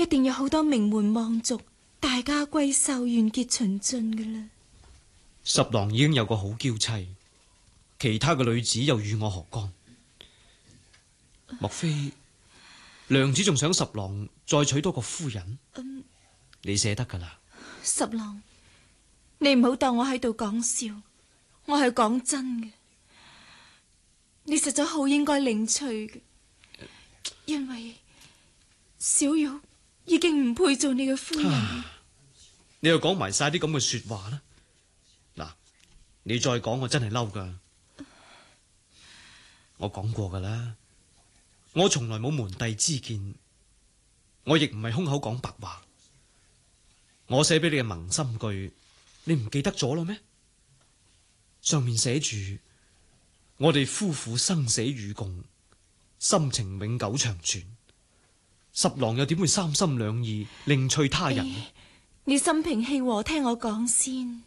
定有好多名門望族，大家閨秀，完結秦晉嘅啦。 十郎已經有個好嬌妻，其他嘅女子又與我何干？莫非娘子仲想十郎再娶多個夫人？你捨得噶啦？ 十郎，你唔好當我喺度講笑，我係講真嘅。你實在好應該領取嘅，因為小玉已經唔配做你嘅夫人。 你又講埋晒啲咁嘅說話啦！嗱，你再講我真係嬲噶。我講過噶啦，我從來冇門第之見，我亦唔係空口講白話。我寫俾你嘅盟心句，你唔記得咗咯咩？上面寫住我哋夫婦生死與共，心情永久長存。十郎又點會三心兩意另娶他人呢？ 你心平氣和聽我講先。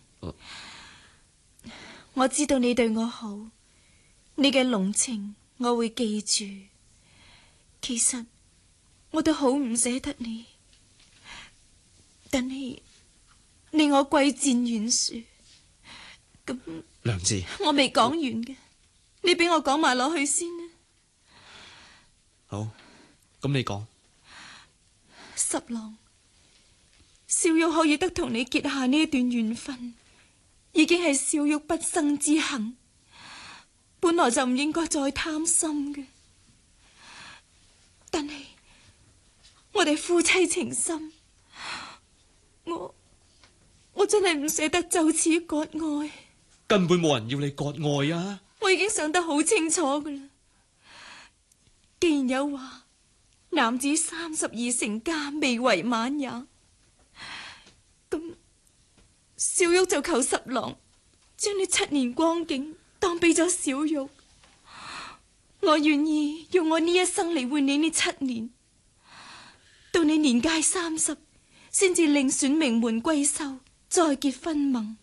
我知道你對我好，你嘅濃情我會記住。其實我都好唔捨得你，但係你我貴賤懸殊。咁娘子， 我未講完嘅，你俾我講埋落去先啦。 好，咁你講。 十郎，小玉可以得同你結下呢一段緣分，已經係小玉畢生之幸，本來就唔應該再貪心嘅。但係我哋夫妻情深，我真係唔捨得就此割愛。 根本冇人要你割愛啊！ 我已經想得好清楚噶啦。既然有話男子32成家未為晚也，咁小玉就求十郎將呢7年光景當俾咗小玉。我願意用我呢一生嚟換你呢7年，到你年屆30先至另選名門閨秀，再結婚盟。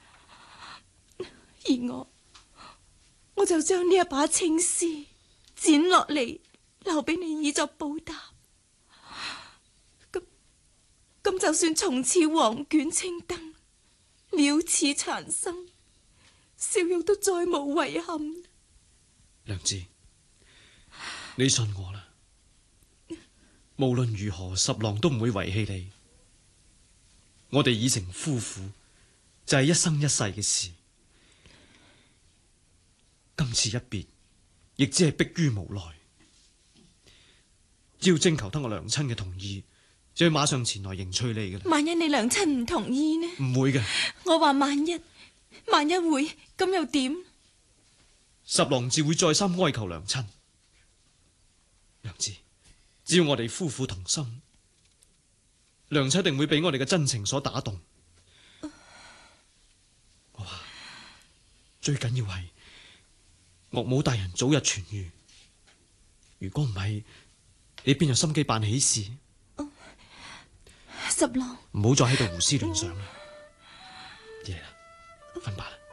而我就將呢一把青絲剪落嚟，留俾你以作報答。咁就算從此黃卷青燈，了此殘生，小玉都再無遺憾。 娘子，你信我啦，無論如何，十郎都唔會遺棄你。我哋已成夫婦，就係一生一世嘅事。今次一別，亦只係迫於無奈。只要徵求得我娘親嘅同意，就要馬上前來迎娶你嘅啦。 萬一你娘親唔同意呢？ 唔會嘅。 我話萬一會，咁又點？ 十郎自會再三哀求娘親。娘子，只要我哋夫婦同心，娘親一定會俾我哋嘅真情所打動。我話最緊要係岳母大人早日痊愈。如果唔係，你邊有心機辦喜事？ 十郎， 唔好再喺度胡思亂想啦。夜啦，瞓吧啦。